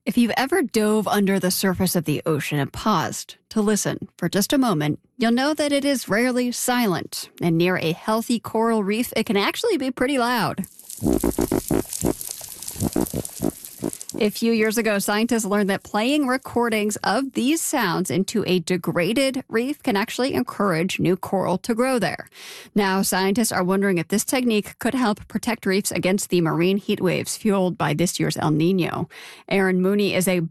If you've ever dove under the surface of the ocean and paused to listen for just a moment, you'll know that it is rarely silent. And near a healthy coral reef, it can actually be pretty loud. A few years ago, scientists learned that playing recordings of these sounds into a degraded reef can actually encourage new coral to grow there. Now, scientists are wondering if this technique could help protect reefs against the marine heat waves fueled by this year's El Nino. Aaron Mooney is a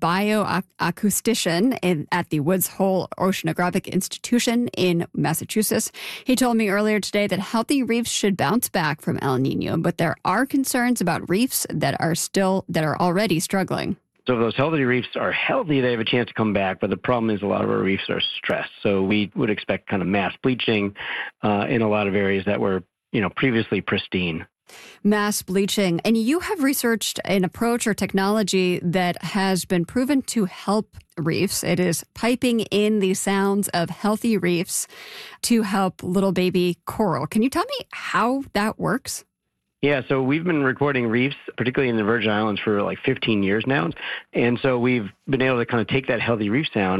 bioacoustician at the Woods Hole Oceanographic Institution in Massachusetts. He told me earlier today that healthy reefs should bounce back from El Nino, but there are concerns about reefs that are already struggling. So if those healthy reefs are healthy, they have a chance to come back. But the problem is a lot of our reefs are stressed. So we would expect kind of mass bleaching in a lot of areas that were, previously pristine. Mass bleaching. And you have researched an approach or technology that has been proven to help reefs. It is piping in the sounds of healthy reefs to help little baby coral. Can you tell me how that works? Yeah, so we've been recording reefs, particularly in the Virgin Islands, for like 15 years now. And so we've been able to kind of take that healthy reef sound,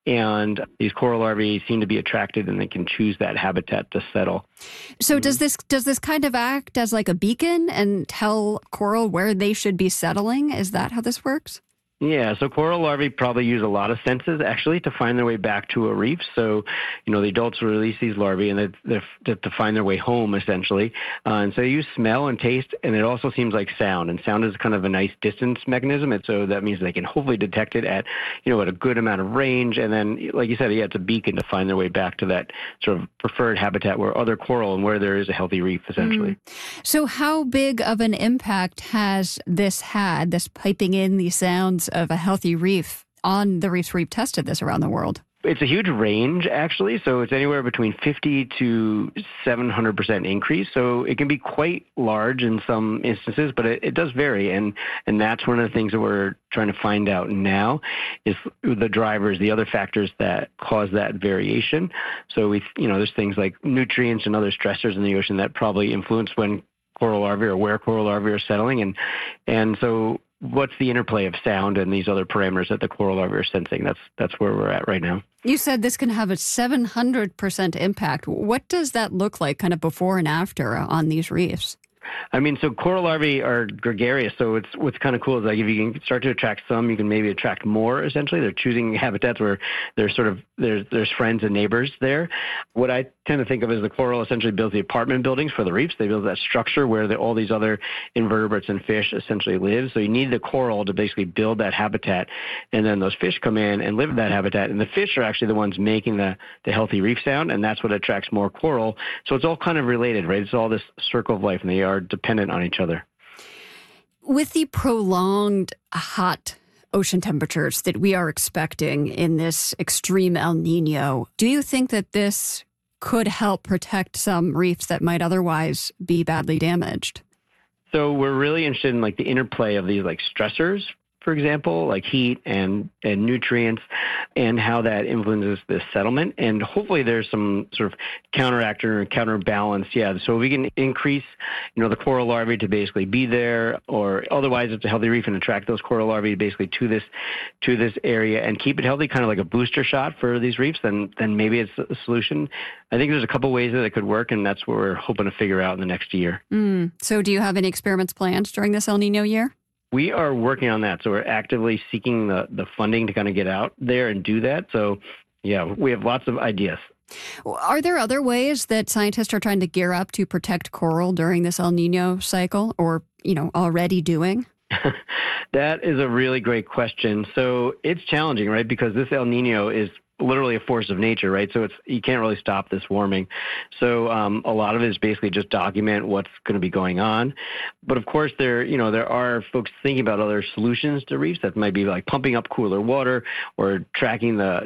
and these coral larvae seem to be attracted and they can choose that habitat to settle. So does this kind of act as like a beacon and tell coral where they should be settling? Is that how this works? Yeah, so coral larvae probably use a lot of senses, actually, to find their way back to a reef. So, the adults will release these larvae and they're to find their way home, essentially. And so they use smell and taste, and it also seems like sound. And sound is kind of a nice distance mechanism. And so that means they can hopefully detect it at a good amount of range. And then, like you said, it's a beacon to find their way back to that sort of preferred habitat where other coral and where there is a healthy reef, essentially. So how big of an impact has this had, this piping in the sounds of a healthy reef on the reefs where you've tested this around the world? It's a huge range, actually. So it's anywhere between 50 to 700% increase. So it can be quite large in some instances, but it does vary. And that's one of the things that we're trying to find out now is the drivers, the other factors that cause that variation. So there's things like nutrients and other stressors in the ocean that probably influence when coral larvae or where coral larvae are settling. And so what's the interplay of sound and these other parameters that the coral larvae are sensing? That's where we're at right now. You said this can have a 700% impact. What does that look like kind of before and after on these reefs? So coral larvae are gregarious. So what's kind of cool is like if you can start to attract some, you can maybe attract more, essentially. They're choosing habitats where there's friends and neighbors there. What I tend to think of as the coral essentially builds the apartment buildings for the reefs. They build that structure where all these other invertebrates and fish essentially live. So you need the coral to basically build that habitat, and then those fish come in and live in that habitat. And the fish are actually the ones making the healthy reef sound, and that's what attracts more coral. So it's all kind of related, right? It's all this circle of life, and they are dependent on each other. With the prolonged hot ocean temperatures that we are expecting in this extreme El Nino, do you think that this could help protect some reefs that might otherwise be badly damaged? So we're really interested in like the interplay of these like stressors, for example, like heat and nutrients, and how that influences the settlement. And hopefully there's some sort of counteract or counterbalance. Yeah, so we can increase, the coral larvae to basically be there, or otherwise it's a healthy reef and attract those coral larvae basically to this area and keep it healthy, kind of like a booster shot for these reefs. Then maybe it's a solution. I think there's a couple ways that it could work, and that's what we're hoping to figure out in the next year. So do you have any experiments planned during this El Nino year? We are working on that. So we're actively seeking the funding to kind of get out there and do that. So, yeah, we have lots of ideas. Are there other ways that scientists are trying to gear up to protect coral during this El Nino cycle or, already doing? That is a really great question. So it's challenging, right? Because this El Nino is literally a force of nature, right? So you can't really stop this warming. So a lot of it is basically just document what's going to be going on. But of course, there are folks thinking about other solutions to reefs that might be like pumping up cooler water or tracking the